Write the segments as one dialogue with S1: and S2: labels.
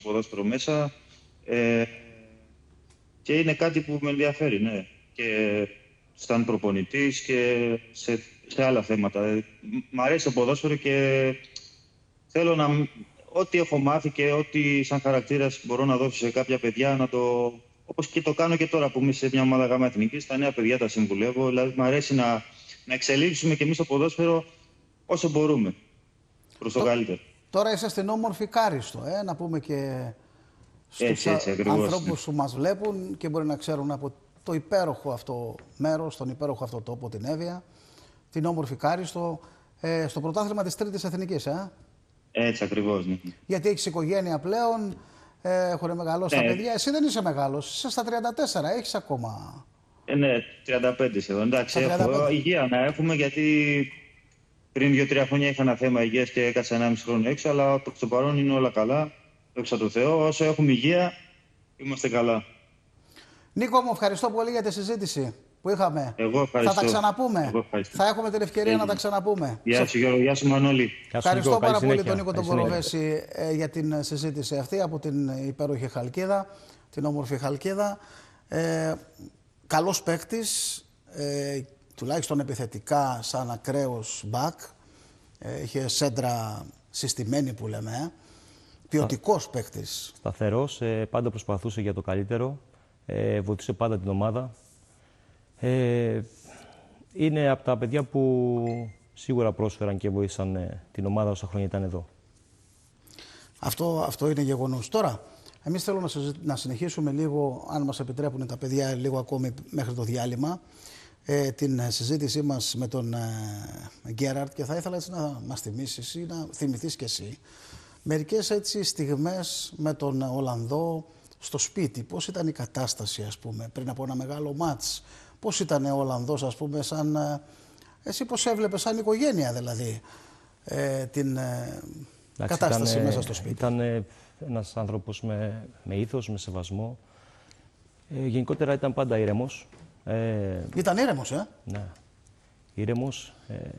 S1: ποδόσφαιρο μέσα και είναι κάτι που με ενδιαφέρει, ναι. Και σαν προπονητής και σε άλλα θέματα. Μ' αρέσει το ποδόσφαιρο και θέλω να... Ό,τι έχω μάθει και ό,τι σαν χαρακτήρας μπορώ να δώσω σε κάποια παιδιά να το... Όπως και το κάνω και τώρα που είμαι σε μια ομάδα γάμα εθνικής, τα νέα παιδιά τα συμβουλεύω. Δηλαδή, μου αρέσει να εξελίξουμε και εμείς το ποδόσφαιρο όσο μπορούμε προς το καλύτερο.
S2: Τώρα είσαι στην όμορφη Κάριστο, να πούμε και στους ανθρώπους που μας βλέπουν και μπορεί να ξέρουν από το υπέροχο αυτό μέρος, τον υπέροχο αυτό τόπο, την Εύβοια, την όμορφη Κάριστο, στο πρωτάθλημα της Τρίτης Εθνικής,
S1: Έτσι ακριβώς, ναι.
S2: Γιατί έχεις οικογένεια πλέον, έχουν μεγαλώσει τα παιδιά. Εσύ δεν είσαι μεγάλος, είσαι στα 34, έχεις ακόμα...
S1: Ναι, 35 σχεδόν. Εντάξει, έχω υγεία να έχουμε, γιατί πριν 2-3 χρόνια είχα ένα θέμα υγείας και έκανα 1,5 χρόνο έξω, αλλά προς το παρόν είναι όλα καλά. Δόξα τω Θεώ, όσο έχουμε υγεία, είμαστε καλά.
S2: Νίκο μου, ευχαριστώ πολύ για τη συζήτηση που είχαμε.
S1: Εγώ ευχαριστώ.
S2: Θα τα ξαναπούμε. Θα έχουμε την ευκαιρία να τα ξαναπούμε.
S1: Γεια σου Γιώργο, γεια σου Μανώλη.
S2: Ευχαριστώ πάρα πολύ τον Νίκο τον Κοροβέση για την συζήτηση αυτή από την υπέροχη Χαλκίδα, την όμορφη Χαλκίδα. Καλός παίκτης, τουλάχιστον επιθετικά σαν ακραίος μπακ. Είχε σέντρα συστημένη που λέμε. Ποιοτικός παίκτης.
S3: Σταθερός, πάντα προσπαθούσε για το καλύτερο. Βοηθούσε πάντα την ομάδα. Είναι από τα παιδιά που σίγουρα πρόσφεραν και βοήθησαν την ομάδα όσα χρόνια ήταν εδώ.
S2: Αυτό είναι γεγονός. Τώρα, εμείς θέλω να συνεχίσουμε λίγο, αν μας επιτρέπουν τα παιδιά, λίγο ακόμη μέχρι το διάλειμμα, την συζήτησή μας με τον Γκέραρτ, και θα ήθελα έτσι να μας θυμίσεις ή να θυμηθείς κι εσύ μερικές έτσι στιγμές με τον Ολλανδό στο σπίτι. Πώς ήταν η κατάσταση, ας πούμε, πριν από ένα μεγάλο μάτς. Πώς ήταν ο Ολλανδός, ας πούμε, σαν... Εσύ πώς έβλεπες, σαν οικογένεια δηλαδή, την κατάσταση μέσα στο σπίτι.
S3: Ήταν ένας άνθρωπος με ήθος, με σεβασμό. Γενικότερα ήταν πάντα ήρεμος.
S2: Ήταν ήρεμος,
S3: Ναι. Ήρεμος.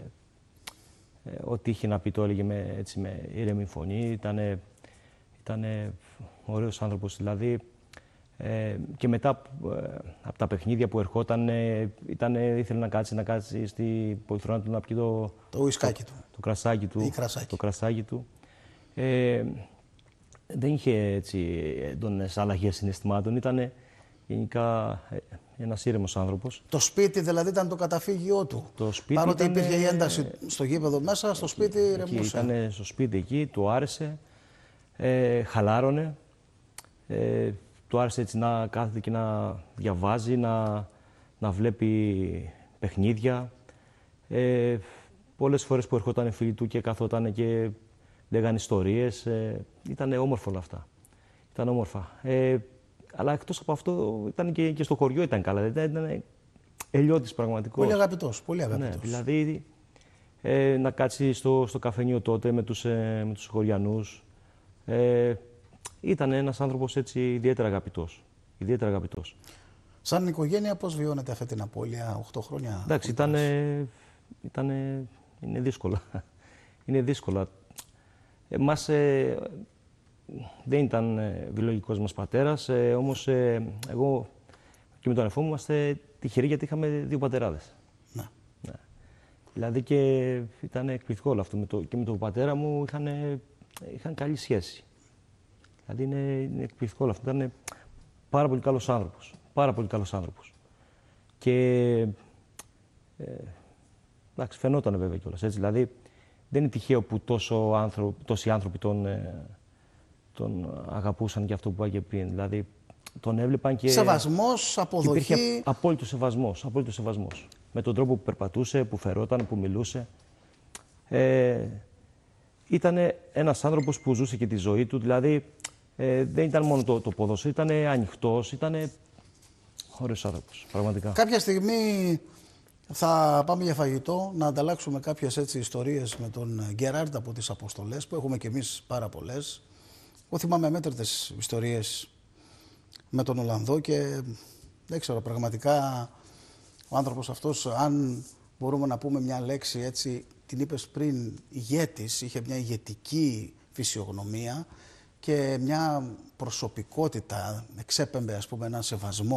S3: Ό,τι είχε να πει το έλεγε με ήρεμη φωνή. Ήταν ωραίος άνθρωπος, δηλαδή. Και μετά από τα παιχνίδια που ερχόταν, ήθελε να κάτσει στη πολυθρόνα του να πιει
S2: το ουισκάκι του.
S3: Το κρασάκι του. Το κρασάκι του. Δεν είχε έτσι έντονες αλλαγές συναισθημάτων. Ήταν γενικά ένας ήρεμος άνθρωπος.
S2: Το σπίτι δηλαδή ήταν το καταφύγιό του. Παρότι υπήρχε η ένταση στο γήπεδο μέσα, στο σπίτι ηρεμούσε.
S3: Ήταν στο σπίτι εκεί, του άρεσε, χαλάρωνε. Του άρεσε έτσι να κάθεται και να διαβάζει, να βλέπει παιχνίδια. Πολλές φορές που ερχόταν φίλοι του και καθόταν και λέγανε ιστορίες. Ήταν όμορφο όλα αυτά. Ήταν όμορφα. Αλλά εκτός από αυτό ήταν και στο χωριό ήταν καλά. Ήταν ελιώτης πραγματικός.
S2: Πολύ αγαπητός. Πολύ αγαπητός.
S3: Ναι, δηλαδή να κάτσει στο καφενείο τότε με τους χωριανούς. Ήταν ένας άνθρωπος έτσι ιδιαίτερα αγαπητός. Ιδιαίτερα αγαπητός.
S2: Σαν οικογένεια πώς βιώνετε αυτή την απώλεια 8 χρόνια?
S3: Εντάξει, είναι δύσκολα. Είναι δύσκολα. Εμάς δεν ήταν βιολογικός μας πατέρας, όμως εγώ και με τον αδερφό μου είμαστε τυχεροί γιατί είχαμε 2 πατεράδες.
S2: Ναι.
S3: Δηλαδή και ήταν εκπληκτικό όλο αυτό. Και με τον πατέρα μου είχαν καλή σχέση. Δηλαδή είναι εκπληκτικό όλο αυτό. Ήταν πάρα πολύ καλός άνθρωπος. Πάρα πολύ καλός άνθρωπος. Και εντάξει, φαινόταν βέβαια κιόλας έτσι. Δηλαδή δεν είναι τυχαίο που τόσοι άνθρωποι τον αγαπούσαν και αυτό που είπα και πριν. Δηλαδή τον έβλεπαν και...
S2: Σεβασμός, αποδοχή...
S3: Υπήρχε απόλυτος σεβασμός. Με τον τρόπο που περπατούσε, που φερόταν, που μιλούσε. Ήταν ένας άνθρωπος που ζούσε και τη ζωή του. Δηλαδή δεν ήταν μόνο το ποδόσφαιρο, ήταν ανοιχτός, ήταν ωραίος άνθρωπος, πραγματικά.
S2: Κάποια στιγμή θα πάμε για φαγητό, να ανταλλάξουμε κάποιες έτσι ιστορίες με τον Γκέραρτ από τις αποστολές, που έχουμε κι εμείς πάρα πολλές. Εγώ θυμάμαι αμέτρητες ιστορίες με τον Ολλανδό και δεν ξέρω, πραγματικά ο άνθρωπος αυτός, αν μπορούμε να πούμε μια λέξη έτσι, την είπες πριν, ηγέτης, είχε μια ηγετική φυσιογνωμία και μια προσωπικότητα, εξέπεμπε, ας πούμε, έναν σεβασμό